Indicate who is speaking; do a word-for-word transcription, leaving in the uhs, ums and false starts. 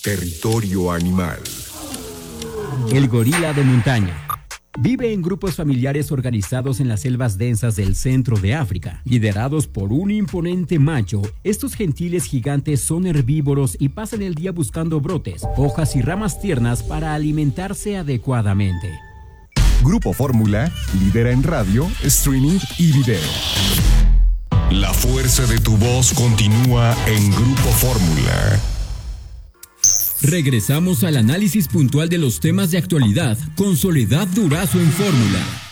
Speaker 1: Territorio animal.
Speaker 2: El gorila de montaña. Vive en grupos familiares organizados en las selvas densas del centro de África. Liderados por un imponente macho, estos gentiles gigantes son herbívoros y pasan el día buscando brotes, hojas y ramas tiernas para alimentarse adecuadamente.
Speaker 1: Grupo Fórmula lidera en radio, streaming y video. La fuerza de tu voz continúa en Grupo Fórmula.
Speaker 2: Regresamos al análisis puntual de los temas de actualidad con Soledad Durazo en Fórmula.